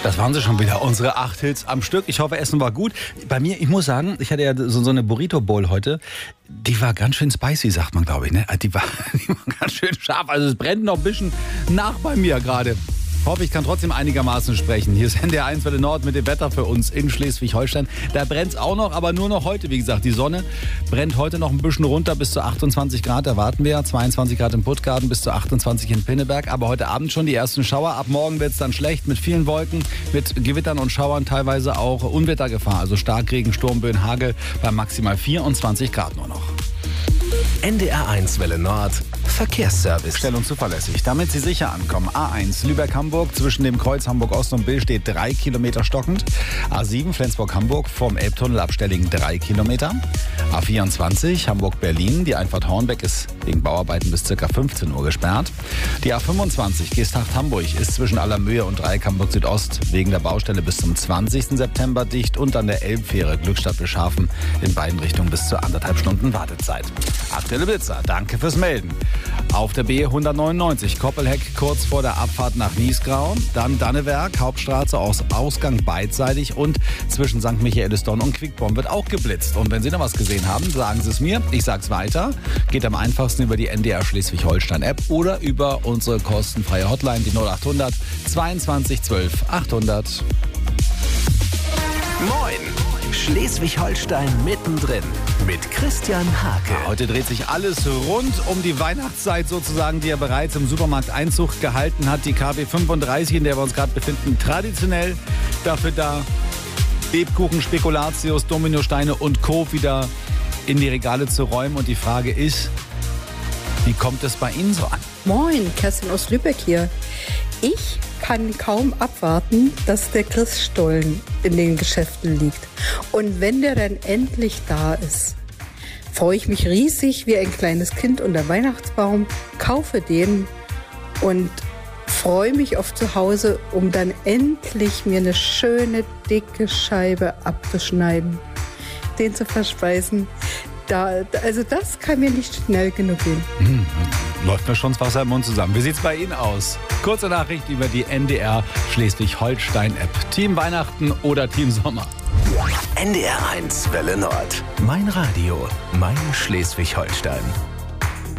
Das waren sie schon wieder, unsere 8 Hits am Stück. Ich hoffe, Essen war gut. Bei mir, ich muss sagen, ich hatte ja so eine Burrito Bowl heute. Die war ganz schön spicy, sagt man, glaube ich. Ne? Die war ganz schön scharf. Also es brennt noch ein bisschen nach bei mir gerade. Hoffe, ich kann trotzdem einigermaßen sprechen. Hier ist NDR 1 Welle Nord mit dem Wetter für uns in Schleswig-Holstein. Da brennt es auch noch, aber nur noch heute. Wie gesagt, die Sonne brennt heute noch ein bisschen runter. Bis zu 28 Grad erwarten wir. 22 Grad im Puttgarten, bis zu 28 in Pinneberg. Aber heute Abend schon die ersten Schauer. Ab morgen wird es dann schlecht mit vielen Wolken, mit Gewittern und Schauern. Teilweise auch Unwettergefahr. Also Starkregen, Sturmböen, Hagel bei maximal 24 Grad nur noch. NDR 1 Welle Nord Verkehrsservice. Schnell und zuverlässig, damit Sie sicher ankommen. A1 Lübeck-Hamburg zwischen dem Kreuz Hamburg-Ost und Bill steht 3 Kilometer stockend. A7 Flensburg-Hamburg vom Elbtunnel ab Stellingen 3 Kilometer. A24 Hamburg-Berlin, die Einfahrt Hornbeck ist wegen Bauarbeiten bis ca. 15 Uhr gesperrt. Die A25 Geesthacht-Hamburg ist zwischen Allermöhe und Dreieck Hamburg-Südost wegen der Baustelle bis zum 20. September dicht und an der Elbfähre Glückstadt-Wilshafen in beiden Richtungen bis zu 1,5 Stunden Wartezeit. Aktuelle Blitzer, danke fürs Melden. Auf der B199 Koppelheck kurz vor der Abfahrt nach Niesgrau, dann Dannewerk, Hauptstraße aus Ausgang beidseitig und zwischen St. Michaelisdonn und Quickborn wird auch geblitzt. Und wenn Sie noch was gesehen haben, sagen Sie es mir, ich sag's weiter. Geht am einfachsten über die NDR Schleswig-Holstein App oder über unsere kostenfreie Hotline, die 0800 22 12 800. Moin! Schleswig-Holstein mittendrin mit Christian Hake. Ja, heute dreht sich alles rund um die Weihnachtszeit sozusagen, die ja bereits im Supermarkt Einzug gehalten hat. Die KW 35, in der wir uns gerade befinden, traditionell dafür da, Lebkuchen, Spekulatius, Dominosteine und Co. wieder in die Regale zu räumen. Und die Frage ist, wie kommt es bei Ihnen so an? Moin, Kerstin aus Lübeck hier. Ich kann kaum abwarten, dass der Christstollen in den Geschäften liegt. Und wenn der dann endlich da ist, freue ich mich riesig wie ein kleines Kind unter Weihnachtsbaum, kaufe den und freue mich auf zu Hause, um dann endlich mir eine schöne, dicke Scheibe abzuschneiden, den zu verspeisen. Also das kann mir nicht schnell genug gehen. Läuft mir schon das Wasser im Mund zusammen. Wie sieht's bei Ihnen aus? Kurze Nachricht über die NDR Schleswig-Holstein-App. Team Weihnachten oder Team Sommer? NDR 1 Welle Nord. Mein Radio, mein Schleswig-Holstein.